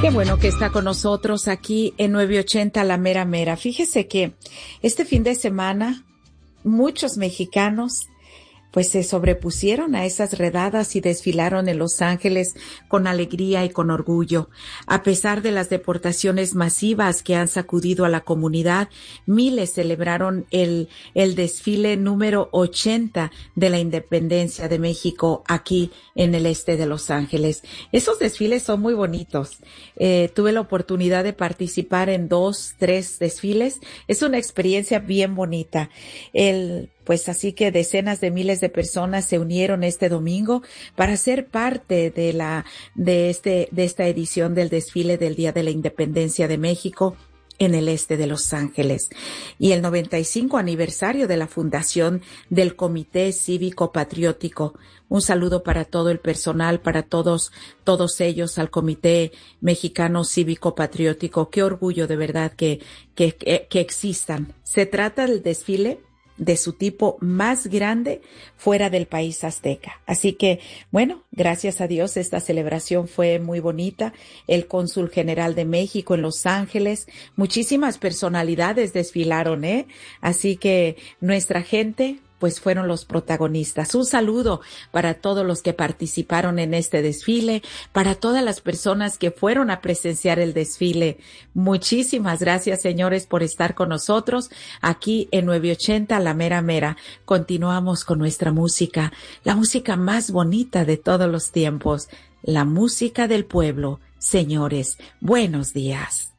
Qué bueno que está con nosotros aquí en 980 La Mera Mera. Fíjese que este fin de semana muchos mexicanos pues se sobrepusieron a esas redadas y desfilaron en Los Ángeles con alegría y con orgullo. A pesar de las deportaciones masivas que han sacudido a la comunidad, miles celebraron el desfile número 80 de la independencia de México aquí en el este de Los Ángeles. Esos desfiles son muy bonitos. Tuve la oportunidad de participar en 2, 3 desfiles. Es una experiencia bien bonita. Pues así que decenas de miles de personas se unieron este domingo para ser parte de esta edición del desfile del Día de la Independencia de México en el este de Los Ángeles, y el 95 aniversario de la fundación del Comité Cívico Patriótico. Un saludo para todo el personal, para todos ellos, al Comité Mexicano Cívico Patriótico. Qué orgullo de verdad que existan. Se trata del desfile de su tipo más grande fuera del país azteca. Así que, bueno, gracias a Dios esta celebración fue muy bonita. El cónsul general de México en Los Ángeles, muchísimas personalidades desfilaron, Así que nuestra gente pues fueron los protagonistas. Un saludo para todos los que participaron en este desfile, para todas las personas que fueron a presenciar el desfile. Muchísimas gracias, señores, por estar con nosotros aquí en 980 La Mera Mera. Continuamos con nuestra música, la música más bonita de todos los tiempos, la música del pueblo. Señores, buenos días.